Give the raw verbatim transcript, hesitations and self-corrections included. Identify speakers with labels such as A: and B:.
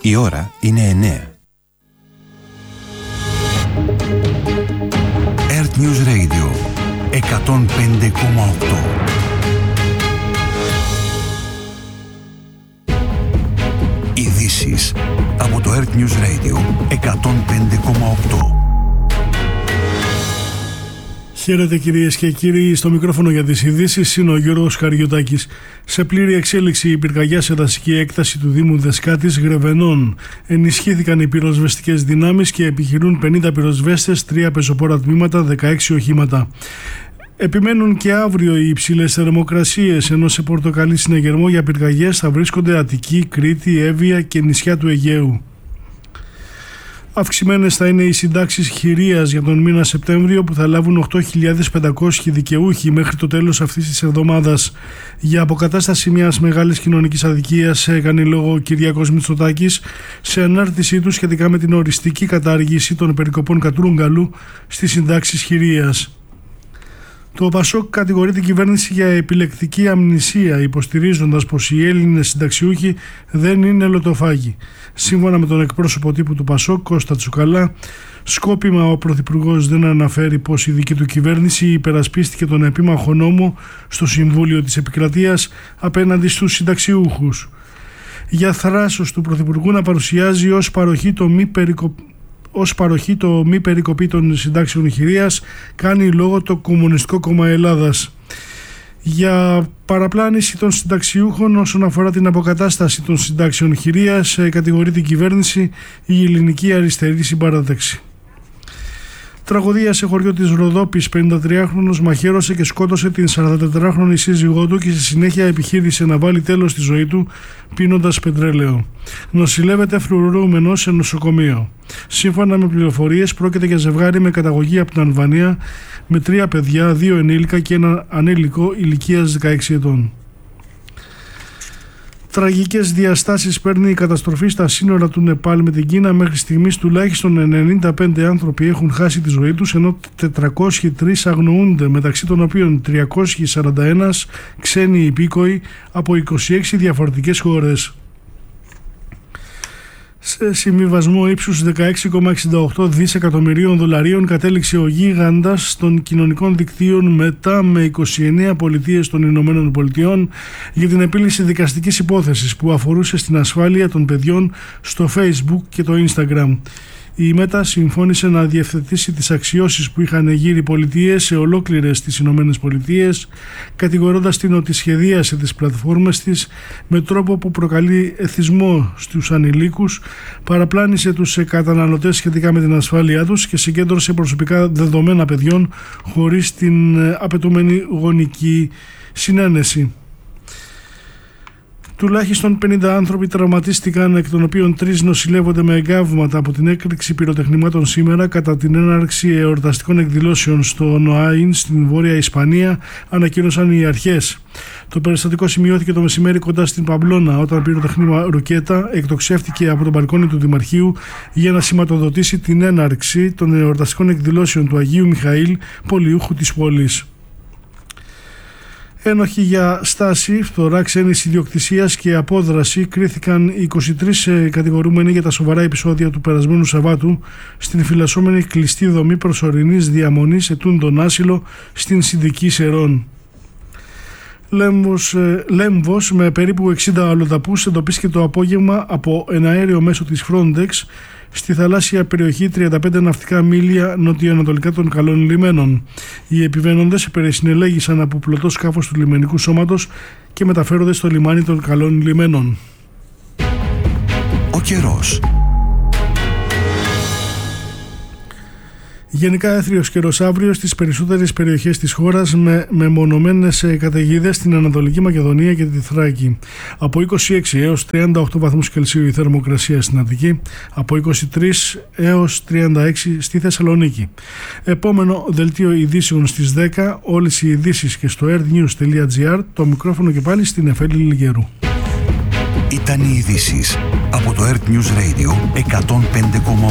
A: Η ώρα είναι εννέα. Earth News Radio εκατόν πέντε κόμμα οκτώ. Ειδήσεις από το Earth News Radio εκατόν πέντε κόμμα οκτώ.
B: Χαίρετε κυρίες και κύριοι, στο μικρόφωνο για τις ειδήσεις είναι ο Γιώργος Καριωτάκης. Σε πλήρη εξέλιξη η πυρκαγιά σε δασική έκταση του Δήμου Δεσκάτης Γρεβενών. Ενισχύθηκαν οι πυροσβεστικές δυνάμεις και επιχειρούν πενήντα πυροσβέστες, τρία πεζοπόρα τμήματα, δεκαέξι οχήματα. Επιμένουν και αύριο οι υψηλές θερμοκρασίες, ενώ σε πορτοκαλί συναγερμό για πυρκαγιές θα βρίσκονται Αττική, Κρήτη, Εύβοια και νησιά του Αιγαίου. Αυξημένες θα είναι οι συντάξεις χειρίας για τον μήνα Σεπτέμβριο, που θα λάβουν οκτώ χιλιάδες πεντακόσιοι δικαιούχοι μέχρι το τέλος αυτής της εβδομάδας. Για αποκατάσταση μιας μεγάλης κοινωνικής αδικίας έκανε λόγο ο Κυριάκος Μητσοτάκης σε ανάρτησή του σχετικά με την οριστική κατάργηση των περικοπών κατρούγκαλου στις συντάξεις χειρίας. Το ΠΑΣΟΚ κατηγορεί την κυβέρνηση για επιλεκτική αμνησία, υποστηρίζοντας πως οι Έλληνες συνταξιούχοι δεν είναι λοτοφάγοι. Σύμφωνα με τον εκπρόσωπο τύπου του ΠΑΣΟΚ, Κώστα Τσουκαλά, σκόπιμα ο Πρωθυπουργός δεν αναφέρει πως η δική του κυβέρνηση υπερασπίστηκε τον επίμαχο νόμο στο Συμβούλιο της Επικρατείας απέναντι στους συνταξιούχους. Για θράσος του Πρωθυπουργού να παρουσιάζει ως παροχή το μη περικοπή Ως παροχή το μη περικοπή των συντάξεων χειρίας κάνει λόγο το Κομμουνιστικό Κόμμα Ελλάδας. Για παραπλάνηση των συνταξιούχων όσον αφορά την αποκατάσταση των συντάξεων χειρίας κατηγορεί την κυβέρνηση η Ελληνική Αριστερή Συμπαράταξη. Τραγωδία σε χωριό της Ροδόπης, πενηντατριάχρονος μαχαίρωσε και σκότωσε την σαραντατετράχρονη σύζυγό του και στη συνέχεια επιχείρησε να βάλει τέλος στη ζωή του πίνοντας πετρέλαιο. Νοσηλεύεται φρουρούμενος σε νοσοκομείο. Σύμφωνα με πληροφορίες, πρόκειται για ζευγάρι με καταγωγή από την Αλβανία με τρία παιδιά, δύο ενήλικα και ένα ανήλικο ηλικίας δεκαέξι ετών. Τραγικές διαστάσεις παίρνει η καταστροφή στα σύνορα του Νεπάλ με την Κίνα. Μέχρι στιγμής τουλάχιστον ενενήντα πέντε άνθρωποι έχουν χάσει τη ζωή τους, ενώ τετρακόσιοι τρεις αγνοούνται, μεταξύ των οποίων τριακόσιοι σαράντα ένα ξένοι υπήκοοι από είκοσι έξι διαφορετικές χώρες. Σε συμβιβασμό ύψους δεκαέξι κόμμα εξήντα οκτώ δισεκατομμυρίων δολαρίων κατέληξε ο γίγαντας των κοινωνικών δικτύων μετά με είκοσι εννέα πολιτείες των Ηνωμένων Πολιτειών για την επίλυση δικαστικής υπόθεσης που αφορούσε στην ασφάλεια των παιδιών στο Facebook και το Instagram. Η Μέτα συμφώνησε να διευθετήσει τις αξιώσεις που είχαν γύρει οι πολιτείες σε ολόκληρες τις Ηνωμένες Πολιτείες, κατηγορώντας την ότι σχεδίασε τις πλατφόρμες της με τρόπο που προκαλεί εθισμό στους ανηλίκους, παραπλάνησε τους καταναλωτές σχετικά με την ασφάλειά τους και συγκέντρωσε προσωπικά δεδομένα παιδιών χωρίς την απαιτούμενη γονική συνένεση. Τουλάχιστον πενήντα άνθρωποι τραυματίστηκαν, εκ των οποίων τρεις νοσηλεύονται με εγκάβματα από την έκρηξη πυροτεχνημάτων σήμερα κατά την έναρξη εορταστικών εκδηλώσεων στο Νοάιν στην Βόρεια Ισπανία, ανακοίνωσαν οι αρχές. Το περιστατικό σημειώθηκε το μεσημέρι κοντά στην Παμπλώνα, όταν πυροτεχνήμα ρουκέτα εκτοξεύτηκε από τον μπαλκόνι του Δημαρχείου για να σηματοδοτήσει την έναρξη των εορταστικών εκδηλώσεων του Αγίου Μιχαήλ, πολιούχου της πόλης. Ένοχοι για στάση, φθορά ξένης ιδιοκτησίας και απόδραση κρίθηκαν είκοσι τρεις κατηγορούμενοι για τα σοβαρά επεισόδια του περασμένου Σαββάτου στην φυλασσόμενη κλειστή δομή προσωρινής διαμονής ετούντων άσυλο στην Συνδική Σερών. Λέμβος, Λέμβος με περίπου εξήντα αλλοδαπούς εντοπίστηκε το απόγευμα από ένα αέριο μέσο της Frontex στη θαλάσσια περιοχή τριάντα πέντε ναυτικά μίλια νοτιοανατολικά των Καλών Λιμένων. Οι επιβαίνοντες περισυνελέγησαν από πλωτό σκάφος του λιμενικού σώματος και μεταφέρονται στο λιμάνι των Καλών Λιμένων.
A: Ο καιρός.
B: Γενικά έθριος καιρός αύριο στις περισσότερες περιοχές της χώρας με μεμονωμένες καταιγίδες στην Ανατολική Μακεδονία και τη Θράκη. Από είκοσι έξι έως τριάντα οκτώ βαθμούς Κελσίου η θερμοκρασία στην Αττική, από είκοσι τρεις έως τριάντα έξι στη Θεσσαλονίκη. Επόμενο δελτίο ειδήσεων στις δέκα, όλες οι ειδήσεις και στο earthnews τελεία gr, το μικρόφωνο και πάλι στην Εφέλη Λιγερού.
A: Ήταν οι ειδήσεις από το Earth News Radio εκατόν πέντε κόμμα οκτώ.